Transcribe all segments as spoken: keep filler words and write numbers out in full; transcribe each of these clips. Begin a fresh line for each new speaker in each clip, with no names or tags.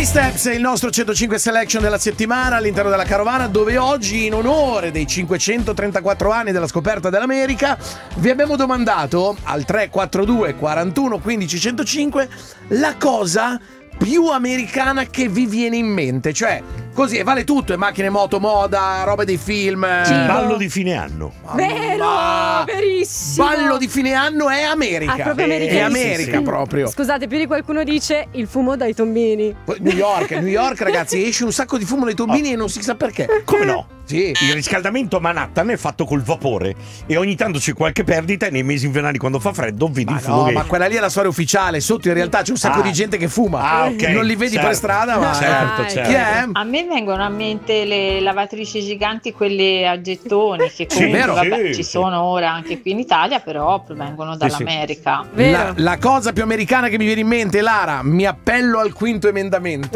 Steps è il nostro centocinque Selection della settimana all'interno della carovana, dove oggi, in onore dei cinquecentotrentaquattro anni della scoperta dell'America, vi abbiamo domandato al tre quattro due quarantuno quindici centocinque la cosa più americana che vi viene in mente. Cioè, così, e vale tutto, e macchine, moto, moda, roba dei film.
Il ballo di fine anno.
Vero,
Ma-
verissimo.
Ballo di fine anno è America.
Ah, proprio
è
americanissimo.
America
Sì.
proprio.
Scusate, più di qualcuno dice il fumo dai tombini.
New York, New York, ragazzi, esce un sacco di fumo dai tombini e non si sa perché.
Come no?
Sì.
Il riscaldamento a Manhattan è fatto col vapore e ogni tanto c'è qualche perdita e nei mesi invernali quando fa freddo vedi
Ma
il fumo
no,
che-
ma quella lì è la storia ufficiale. Sotto in realtà c'è un sacco
Ah.
di gente che fuma.
Ah, ok.
Non li vedi
Certo.
per strada, ma
Certo,
Dai.
certo.
chi è?
A me vengono a mente le lavatrici giganti, quelle a gettoni, che
Sì,
comunque
vero?
vabbè,
Sì,
ci
sì.
sono ora anche qui in Italia, però provengono
sì.
dall'America.
Vero?
La, la cosa più americana che mi viene in mente, Lara, mi appello al quinto emendamento.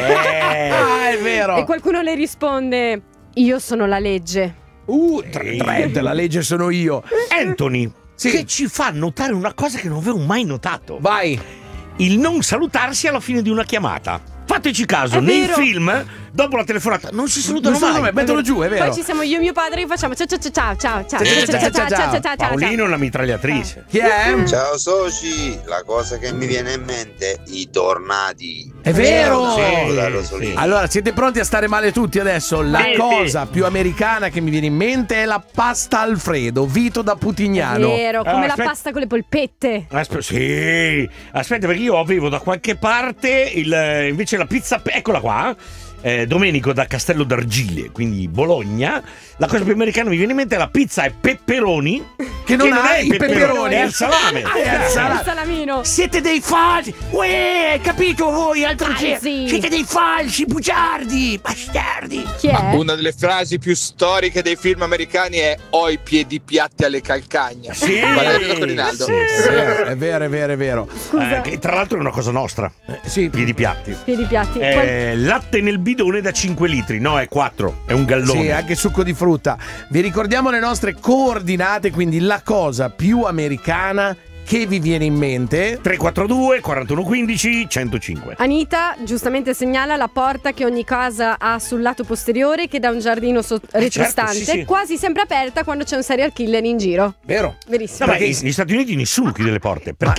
Eh.
Ah, è vero.
E qualcuno le risponde: io sono la legge.
Uh, tre, tre, la legge sono io.
Anthony,
Sì.
che ci fa notare una cosa che non avevo mai notato.
Vai.
Il non salutarsi alla fine di una chiamata. Fateci caso,
È
nei
vero.
film, dopo la telefonata, non si salutano
Non so
mai.
come, mettono giù, è vero.
Poi ci siamo io e mio padre che facciamo ciao ciao ciao ciao ciao ciao
Ciao,
ciao
ciao,
ciao
ciao,
ciao ciao ciao ciao.
Paolino è una mitragliatrice.
Chi è?
Ciao soci, la cosa che mi viene in mente, i tornati.
È vero.
Sì,
Da
sì.
Rosolino.
Allora, siete pronti a stare male tutti adesso? La
Sì,
cosa più americana che mi viene in mente è la pasta Alfredo, Vito da Putignano.
Vero, come
Ah,
la
aspetta.
pasta con le polpette.
Aspe- sì, aspetta, perché io avevo da qualche parte il, eh, invece la pizza, pe- eccola qua, eh, Domenico da Castello d'Argile, quindi Bologna. La cosa più americana mi viene in mente è la pizza e pepperoni,
Che non ha
è
i peperoni.
è il salame.
Ah, è il salame.
Il salamino.
Siete dei falsi! Uè, capito voi? Altro c'è.
Falsi.
Siete dei falsi, bugiardi, bastardi!
Chi è?
Una delle frasi più storiche dei film americani è ho i piedi piatti alle calcagna.
Sì,
Valerio Rinaldo.
sì,
È
sì.
vero, è vero, è vero, è vero.
Scusa.
Eh, che tra l'altro è una cosa nostra.
Sì.
Piedi piatti.
Piedi piatti. Qual-
Eh, latte nel bidone da cinque litri, no, è quattro, è un gallone.
Sì, anche succo di frutta. Vi ricordiamo le nostre coordinate, quindi la cosa più americana che vi viene in mente.
tre quattro due quarantuno quindici centocinque.
Anita giustamente segnala la porta che ogni casa ha sul lato posteriore che dà un giardino so- retrostante,
certo, sì, sì.
quasi sempre aperta quando c'è un serial killer in giro.
Vero?
No,
Verissimo.
ma
Perché-
negli Stati Uniti nessuno chiude le porte perché